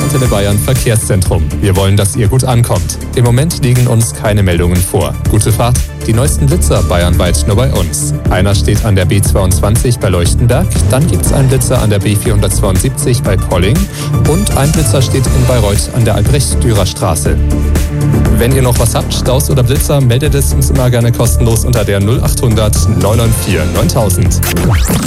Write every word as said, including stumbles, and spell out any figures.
Antenne Bayern Verkehrszentrum. Wir wollen, dass ihr gut ankommt. Im Moment liegen uns keine Meldungen vor. Gute Fahrt. Die neuesten Blitzer bayernweit nur bei uns. Einer steht an der B zweiundzwanzig bei Leuchtenberg, dann gibt es einen Blitzer an der B vierhundertzweiundsiebzig bei Polling und ein Blitzer steht in Bayreuth an der Albrecht-Dürer-Straße. Wenn ihr noch was habt, Staus oder Blitzer, meldet es uns immer gerne kostenlos unter der null achthundert neun neun vier neuntausend.